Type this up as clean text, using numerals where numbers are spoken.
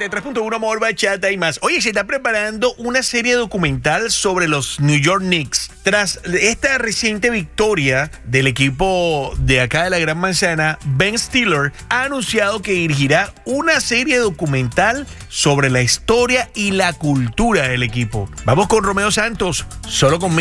93.1 Mall Bachata y más. Oye, se está preparando una serie documental sobre los New York Knicks. Tras esta reciente victoria del equipo de acá de la Gran Manzana, Ben Stiller ha anunciado que dirigirá una serie documental sobre la historia y la cultura del equipo. Vamos con Romeo Santos, solo conmigo.